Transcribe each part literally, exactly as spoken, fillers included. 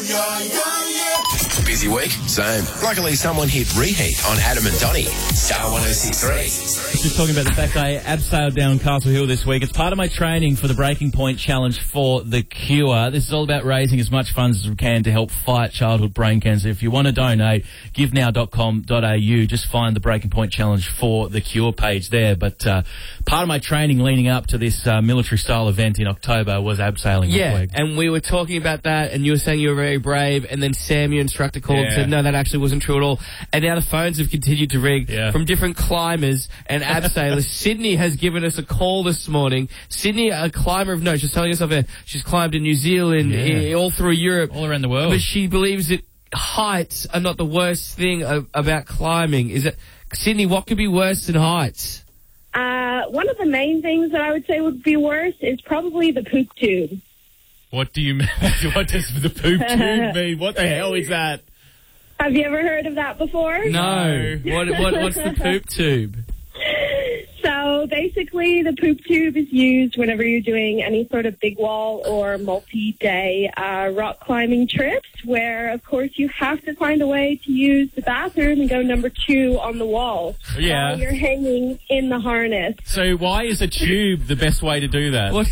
yeah, yeah, yeah. Busy week? Same. Luckily, someone hit reheat on Adam and Donnie. Star one oh six three. Just talking about the fact I abseiled down Castle Hill this week. It's part of my training for the Breaking Point Challenge for The Cure. This is all about raising as much funds as we can to help fight childhood brain cancer. If you want to donate, give now dot com dot a u. Just find the Breaking Point Challenge for The Cure page there. But uh, part of my training leading up to this uh, military-style event in October was abseiling Yeah, this week. and we were talking about that, and you were saying you were very brave, and then Sam, your instructor, called Yeah. and said, no, that actually wasn't true at all. And now the phones have continued to ring Yeah. from different climbers and abseilers. Sydney has given us a call this morning. Sydney, a climber of note, she's telling us over, she's climbed in New Zealand, Yeah. i- all through Europe. All around the world. But she believes that heights are not the worst thing a- about climbing. Is it, Sydney, what could be worse than heights? Uh, one of the main things that I would say would be worse is probably the poop tube. What do you mean? What does the poop tube mean? What the hell is that? Have you ever heard of that before? No. what, what What's the poop tube? So basically, the poop tube is used whenever you're doing any sort of big wall or multi-day uh, rock climbing trips, where, of course, you have to find a way to use the bathroom and go number two on the wall Yeah. while you're hanging in the harness. So why is a tube the best way to do that? What?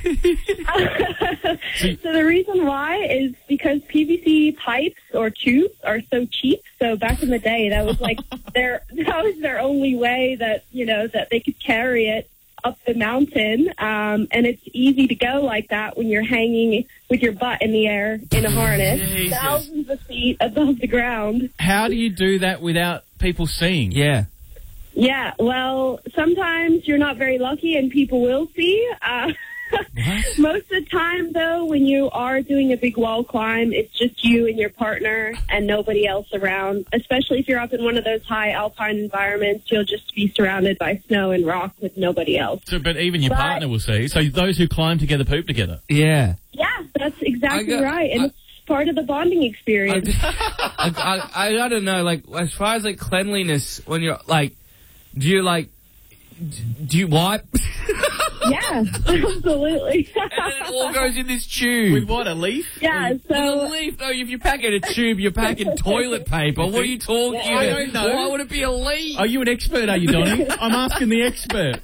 So the reason why is because P V C pipes or tubes are so cheap. So back in the day, that was like their that was their only way that you know that they could carry it up the mountain. Um, and it's easy to go like that when you're hanging with your butt in the air in a harness, Jesus. thousands of feet above the ground. How do you do that without people seeing? Yeah. Yeah, well, sometimes you're not very lucky and people will see. Uh, most of the time, though, when you are doing a big wall climb, it's just you and your partner and nobody else around. Especially if you're up in one of those high alpine environments, you'll just be surrounded by snow and rock with nobody else. So, but even your But- partner will see. So those who climb together poop together. Yeah. Yeah, that's exactly I got- right. And I- it's part of the bonding experience. I, I, I gotta know, like, as far as, like, cleanliness, when you're, like, do you, like, d- do you wipe? Yeah, absolutely. And then it all goes in this tube. With what, a leaf? Yeah, With a so... leaf? No, if you pack in a tube, you're packing toilet paper. What are you talking Yeah, about? I don't know. Why would it be a leaf? Are you an expert, are you, Donnie? I'm asking the expert.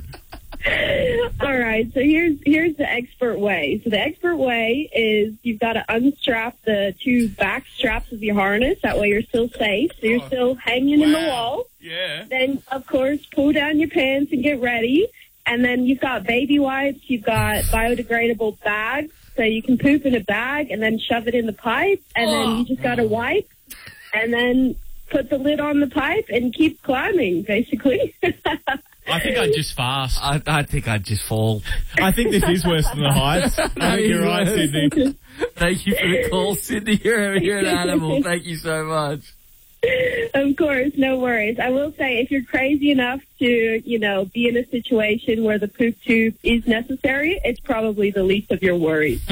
All right, so here's here's the expert way. So the expert way is you've got to unstrap the two back straps of your harness. That way you're still safe. So you're still hanging in the wall. Yeah. Then, of course, pull down your pants and get ready. And then you've got baby wipes. You've got biodegradable bags. So you can poop in a bag and then shove it in the pipe. And then you just got to wipe and then put the lid on the pipe and keep climbing, basically. I think I'd just fast. I, I think I'd just fall. I think this is worse than the heights. I think you're right, Sydney. Thank you for the call, Sydney. You're, you're an animal. Thank you so much. Of course, no worries. I will say, if you're crazy enough to, you know, be in a situation where the poop tube is necessary, it's probably the least of your worries.